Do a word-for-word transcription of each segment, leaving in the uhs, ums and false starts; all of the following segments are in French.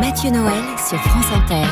Mathieu Noël sur France Inter.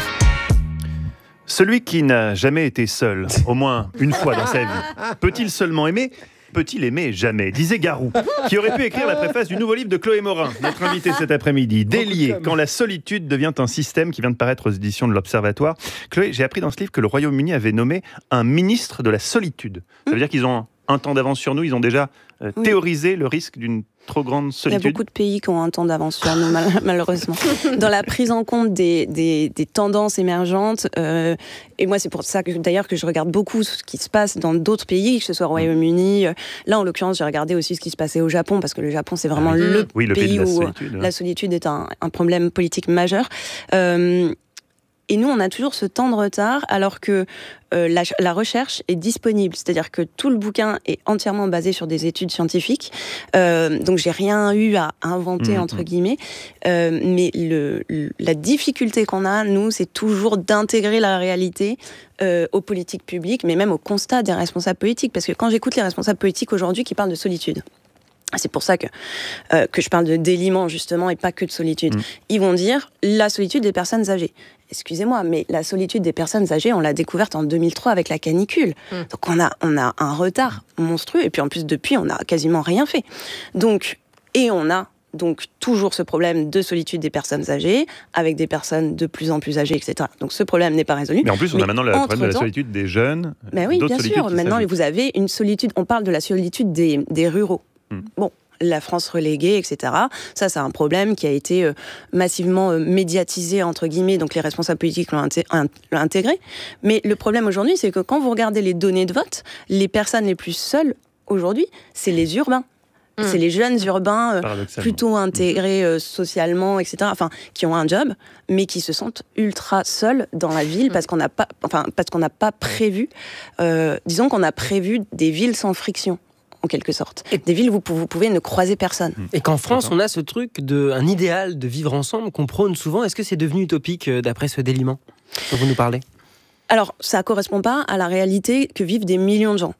Celui qui n'a jamais été seul, au moins une fois dans sa vie, peut-il seulement aimer ? Peut-il aimer jamais ? Disait Garou, qui aurait pu écrire la préface du nouveau livre de Chloé Morin, notre invitée cet après-midi. Délié, quand la solitude devient un système, qui vient de paraître aux éditions de l'Observatoire. Chloé, j'ai appris dans ce livre que le Royaume-Uni avait nommé un ministre de la solitude. Ça veut dire qu'ils ont un temps d'avance sur nous, ils ont déjà euh, oui. théorisé le risque d'une trop grande solitude. Il y a beaucoup de pays qui ont un temps d'avance sur nous, mal- malheureusement. Dans la prise en compte des, des, des tendances émergentes, euh, et moi c'est pour ça que d'ailleurs que je regarde beaucoup ce qui se passe dans d'autres pays, que ce soit au Royaume-Uni. Là en l'occurrence, j'ai regardé aussi ce qui se passait au Japon, parce que le Japon c'est vraiment ah oui. le, oui, le pays, pays de la où solitude, la solitude est un, un problème politique majeur. Euh, Et nous, on a toujours ce temps de retard, alors que euh, la, la recherche est disponible. C'est-à-dire que tout le bouquin est entièrement basé sur des études scientifiques. Euh, donc, j'ai rien eu à inventer, mmh. entre guillemets. Euh, mais le, le, la difficulté qu'on a, nous, c'est toujours d'intégrer la réalité euh, aux politiques publiques, mais même au constat des responsables politiques. Parce que quand j'écoute les responsables politiques aujourd'hui qui parlent de solitude, c'est pour ça que, euh, que je parle de déliement, justement, et pas que de solitude. Mmh. Ils vont dire la solitude des personnes âgées. Excusez-moi, mais la solitude des personnes âgées, on l'a découverte en deux mille trois avec la canicule. Mmh. Donc on a, on a un retard monstrueux. Et puis en plus, depuis, on n'a quasiment rien fait. Donc, et on a donc toujours ce problème de solitude des personnes âgées, avec des personnes de plus en plus âgées, et cetera. Donc ce problème n'est pas résolu. Mais en plus, on mais a maintenant le problème de la solitude des jeunes. Ben oui, bien sûr. Maintenant, vous avez une solitude, on parle de la solitude des, des ruraux. Mmh. Bon. La France reléguée, et cetera. Ça, c'est un problème qui a été euh, massivement euh, médiatisé, entre guillemets, donc les responsables politiques l'ont, inté- un, l'ont intégré. Mais le problème aujourd'hui, c'est que quand vous regardez les données de vote, les personnes les plus seules, aujourd'hui, c'est les urbains. Mmh. C'est les jeunes urbains euh, plutôt intégrés euh, socialement, et cetera. Enfin, qui ont un job, mais qui se sentent ultra seuls dans la ville mmh. parce qu'on n'a pas, enfin, parce qu'on n'a pas prévu, euh, disons qu'on a prévu des villes sans friction. En quelque sorte. Et des villes où vous pouvez ne croiser personne. Et qu'en France, on a ce truc, de, un idéal de vivre ensemble qu'on prône souvent. Est-ce que c'est devenu utopique d'après ce déliement dont vous nous parlez ? Alors, ça ne correspond pas à la réalité que vivent des millions de gens.